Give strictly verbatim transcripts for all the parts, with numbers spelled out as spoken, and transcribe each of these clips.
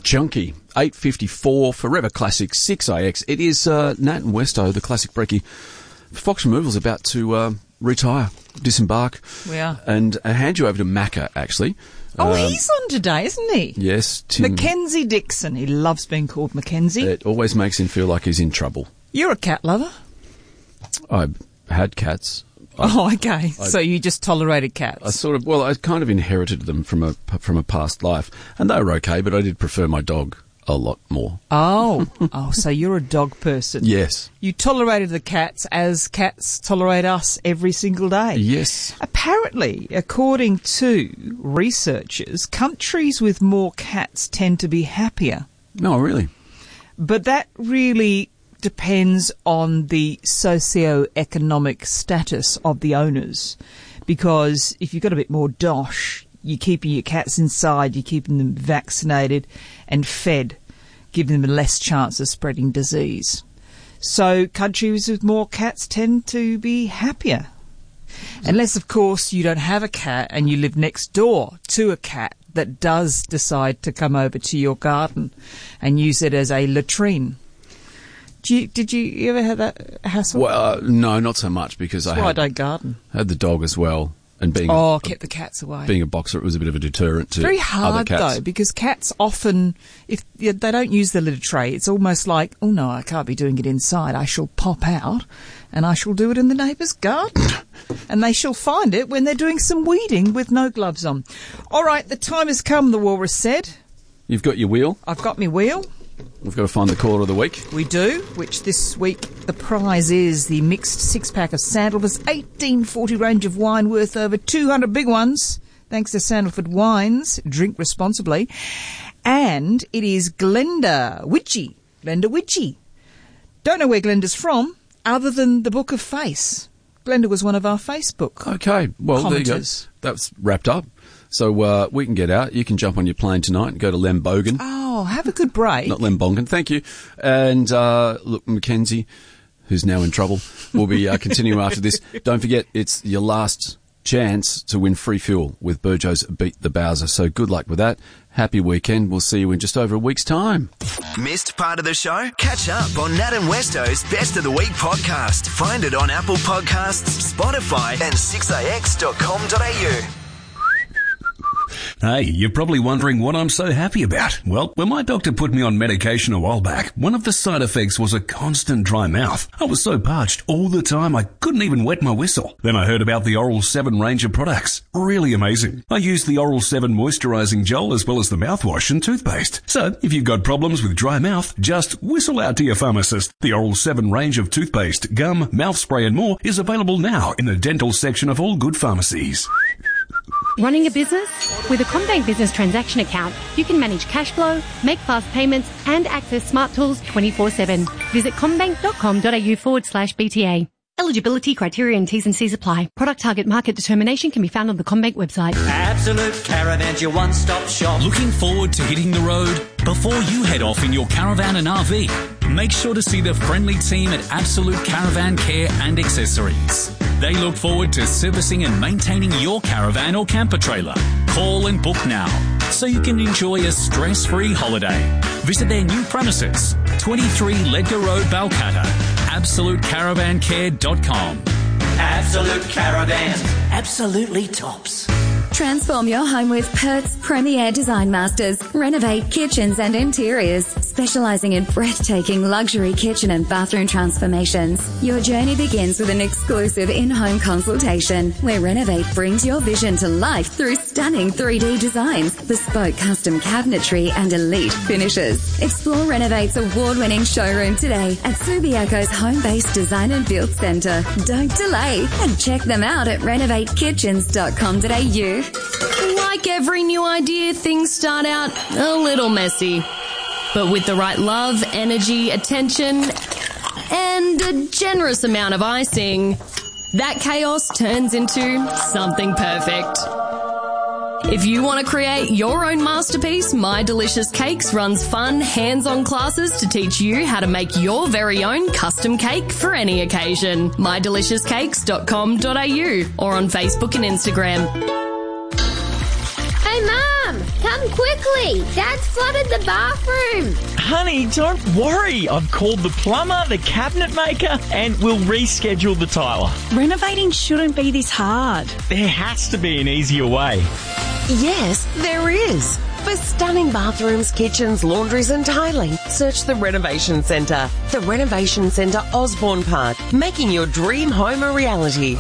Junkie, eight fifty-four, Forever Classic, six A X. It is uh, Nat and Westo, the classic brekkie. Fox Removal's about to uh, retire, disembark. We are. And uh, hand you over to Macca, actually. Oh, um, he's on today, isn't he? Yes. Tim, Mackenzie Dixon. He loves being called Mackenzie. It always makes him feel like he's in trouble. You're a cat lover. I had cats. Oh, okay. I, so you just tolerated cats. I sort of, well, I kind of inherited them from a from a past life, and they were okay, but I did prefer my dog a lot more. Oh, oh, so you're a dog person. Yes. You tolerated the cats as cats tolerate us every single day. Yes. Apparently, according to researchers, countries with more cats tend to be happier. No, really? But that really depends on the socio-economic status of the owners, because if you've got a bit more dosh, you're keeping your cats inside, you're keeping them vaccinated and fed, giving them less chance of spreading disease. So countries with more cats tend to be happier. Unless, of course, you don't have a cat and you live next door to a cat that does decide to come over to your garden and use it as a latrine. Do you, did you ever have that hassle? Well, uh, no, not so much, because That's I why had, I don't garden. had the dog as well. And being oh, a, kept the cats away. Being a boxer, it was a bit of a deterrent to Very other hard, cats. though, because cats often, if they don't use the litter tray, it's almost like, oh, no, I can't be doing it inside. I shall pop out and I shall do it in the neighbour's garden. And they shall find it when they're doing some weeding with no gloves on. All right, the time has come, the walrus said. You've got your wheel. I've got my wheel. We've got to find the caller of the week. We do, which this week the prize is the mixed six-pack of Sandalwood's eighteen forty range of wine worth over two hundred big ones. Thanks to Sandalwood Wines. Drink responsibly. And it is Glenda Witchy. Glenda Witchy. Don't know where Glenda's from, other than the Book of Face. Glenda was one of our Facebook Okay, well, there you go. commenters. That's wrapped up. So uh, we can get out. You can jump on your plane tonight and go to Lembogan. Oh, have a good break. Not Lembongan, thank you. And uh, look, Mackenzie, who's now in trouble, will be uh, continuing after this. Don't forget, it's your last chance to win free fuel with Burjo's Beat the Bowser. So good luck with that. Happy weekend. We'll see you in just over a week's time. Missed part of the show? Catch up on Nat and Westo's Best of the Week podcast. Find it on Apple Podcasts, Spotify and six a x dot com dot a u. Hey, you're probably wondering what I'm so happy about. Well, when my doctor put me on medication a while back, one of the side effects was a constant dry mouth. I was so parched all the time I couldn't even wet my whistle. Then I heard about the Oral seven range of products. Really amazing. I used the Oral seven moisturizing gel as well as the mouthwash and toothpaste. So, if you've got problems with dry mouth, just whistle out to your pharmacist. The Oral seven range of toothpaste, gum, mouth spray and more is available now in the dental section of all good pharmacies. Running a business? With a CommBank Business Transaction Account, you can manage cash flow, make fast payments, and access smart tools twenty-four seven. Visit commbank.com.au forward slash BTA. Eligibility criteria and T's and C's apply. Product target market determination can be found on the CommBank website. Absolute Caravan's your one-stop shop. Looking forward to hitting the road? Before you head off in your caravan and R V, make sure to see the friendly team at Absolute Caravan Care and Accessories. They look forward to servicing and maintaining your caravan or camper trailer. Call and book now so you can enjoy a stress-free holiday. Visit their new premises, twenty-three Ledger Road, Balcatta. absolute caravan care dot com. Absolute Caravan. Absolutely tops. Transform your home with Perth's premier design masters. Renovate kitchens and interiors, specialising in breathtaking luxury kitchen and bathroom transformations. Your journey begins with an exclusive in-home consultation, where Renovate brings your vision to life through stunning three D designs, bespoke custom cabinetry and elite finishes. Explore Renovate's award-winning showroom today at Subiaco's home-based design and build centre. Don't delay and check them out at renovate kitchens dot com dot a u. Like every new idea, things start out a little messy. But with the right love, energy, attention, and a generous amount of icing, that chaos turns into something perfect. If you want to create your own masterpiece, My Delicious Cakes runs fun, hands-on classes to teach you how to make your very own custom cake for any occasion. my delicious cakes dot com dot a u or on Facebook and Instagram. Hey, Mum! Come quickly! Dad's flooded the bathroom! Honey, don't worry. I've called the plumber, the cabinet maker, and we'll reschedule the tiler. Renovating shouldn't be this hard. There has to be an easier way. Yes, there is. For stunning bathrooms, kitchens, laundries and tiling, search the Renovation Centre. The Renovation Centre Osborne Park, making your dream home a reality.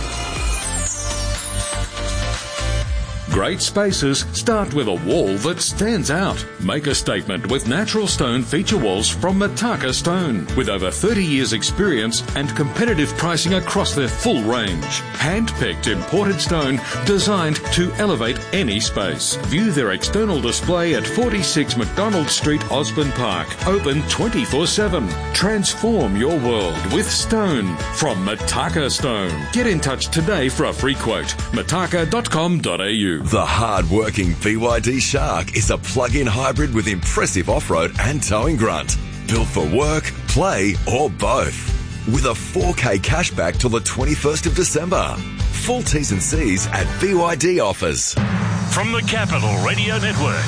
Great spaces start with a wall that stands out. Make a statement with natural stone feature walls from Mataka Stone. With over thirty years experience and competitive pricing across their full range. Hand-picked imported stone designed to elevate any space. View their external display at forty-six McDonald Street, Osborne Park. Open twenty-four seven. Transform your world with stone from Mataka Stone. Get in touch today for a free quote. mataka dot com dot a u. The hard-working B Y D Shark is a plug-in hybrid with impressive off-road and towing grunt. Built for work, play or both. With a four K cashback till the twenty-first of December. Full T's and C's at B Y D offers. From the Capital Radio Network,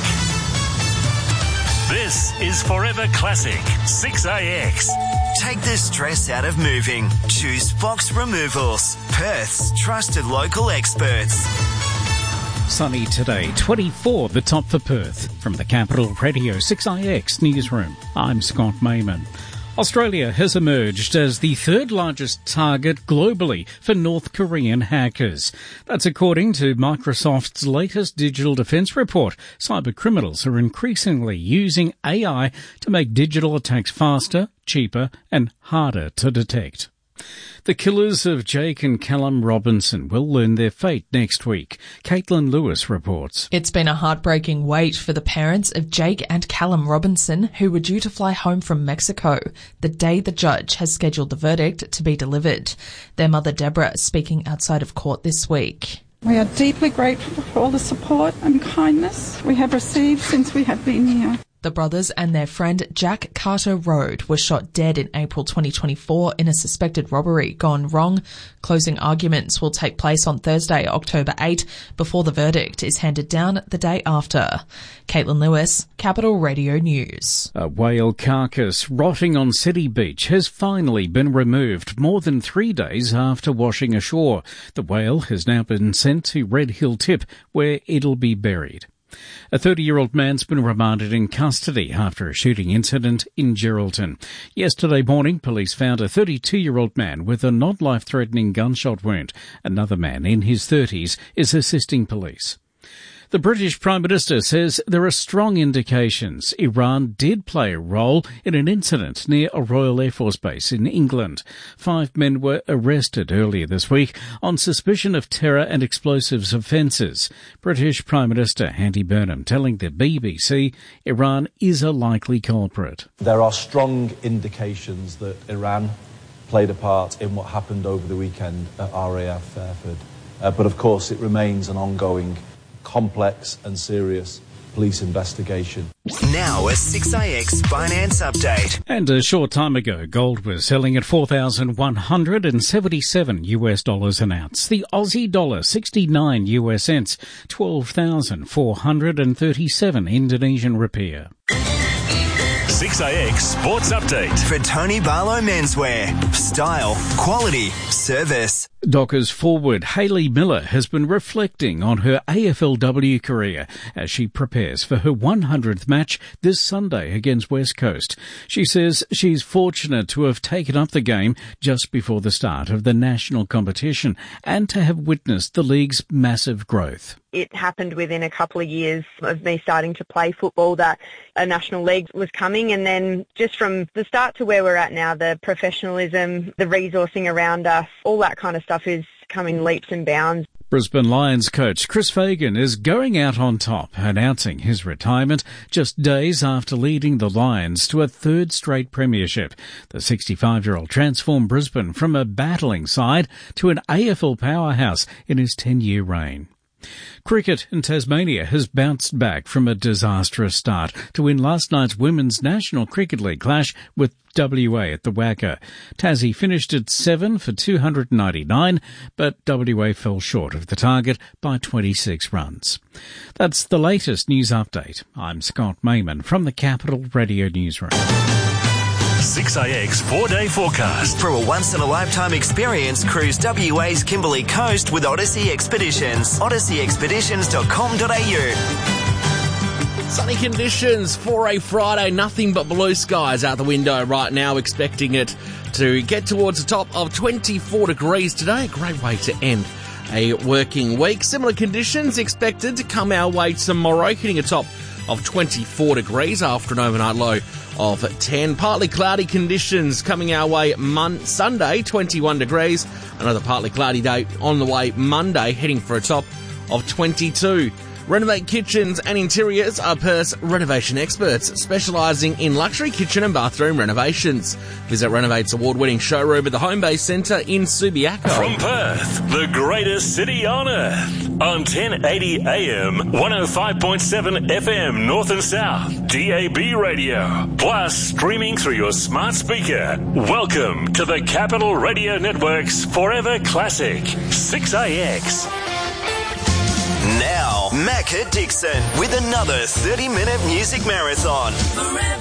this is Forever Classic six A X. Take the stress out of moving. Choose Fox Removals, Perth's trusted local experts. Sunny today, twenty-four, the top for Perth. From the Capital Radio six A X newsroom, I'm Scott Mayman. Australia has emerged as the third largest target globally for North Korean hackers. That's according to Microsoft's latest digital defence report. Cyber criminals are increasingly using A I to make digital attacks faster, cheaper and harder to detect. The killers of Jake and Callum Robinson will learn their fate next week. Caitlin Lewis reports. It's been a heartbreaking wait for the parents of Jake and Callum Robinson, who were due to fly home from Mexico the day the judge has scheduled the verdict to be delivered. Their mother Deborah speaking outside of court this week. We are deeply grateful for all the support and kindness we have received since we have been here. The brothers and their friend Jack Carter Rode were shot dead in April twenty twenty-four in a suspected robbery gone wrong. Closing arguments will take place on Thursday, October eighth, before the verdict is handed down the day after. Caitlin Lewis, Capital Radio News. A whale carcass rotting on City Beach has finally been removed more than three days after washing ashore. The whale has now been sent to Red Hill Tip, where it'll be buried. A thirty-year-old man's been remanded in custody after a shooting incident in Geraldton. Yesterday morning, police found a thirty-two-year-old man with a non-life-threatening gunshot wound. Another man in his thirties is assisting police. The British Prime Minister says there are strong indications Iran did play a role in an incident near a Royal Air Force base in England. Five men were arrested earlier this week on suspicion of terror and explosives offences. British Prime Minister Andy Burnham telling the B B C Iran is a likely culprit. There are strong indications that Iran played a part in what happened over the weekend at R A F Fairford. Uh, but of course it remains an ongoing complex and serious police investigation. Now a six A X finance update. And a short time ago, gold was selling at four thousand one hundred seventy-seven US dollars an ounce. The Aussie dollar sixty-nine US cents, twelve thousand four hundred thirty-seven Indonesian rupiah. six A X Sports Update. For Tony Barlow Menswear. Style, quality, service. Dockers forward Hayley Miller has been reflecting on her A F L W career as she prepares for her one hundredth match this Sunday against West Coast. She says she's fortunate to have taken up the game just before the start of the national competition and to have witnessed the league's massive growth. It happened within a couple of years of me starting to play football that a national league was coming, and then just from the start to where we're at now, the professionalism, the resourcing around us, all that kind of stuff is coming leaps and bounds. Brisbane Lions coach Chris Fagan is going out on top, announcing his retirement just days after leading the Lions to a third straight premiership. The sixty-five-year-old transformed Brisbane from a battling side to an A F L powerhouse in his ten-year reign. Cricket in Tasmania has bounced back from a disastrous start to win last night's Women's National Cricket League clash with W A at the Wacker. Tassie finished at seven for two hundred ninety-nine, but W A fell short of the target by twenty-six runs. That's the latest news update. I'm Scott Mayman from the Capital Radio Newsroom. six A X four-day forecast. For a once-in-a-lifetime experience, cruise W A's Kimberley Coast with Odyssey Expeditions. odyssey expeditions dot com dot a u. Sunny conditions for a Friday, nothing but blue skies out the window right now, expecting it to get towards the top of twenty-four degrees today. A great way to end a working week. Similar conditions expected to come our way tomorrow, hitting a top of twenty-four degrees after an overnight low of ten. Partly cloudy conditions coming our way mon- Sunday, twenty-one degrees. Another partly cloudy day on the way Monday, heading for a top of twenty-two. Renovate Kitchens and Interiors are Perth's renovation experts, specialising in luxury kitchen and bathroom renovations. Visit Renovate's award-winning showroom at the Homebase Centre in Subiaco. From Perth, the greatest city on earth, on ten eighty A M, one oh five point seven F M, North and South, D A B radio, plus streaming through your smart speaker. Welcome to the Capital Radio Network's Forever Classic, six A X. Now, Macca Dixon with another thirty-minute music marathon.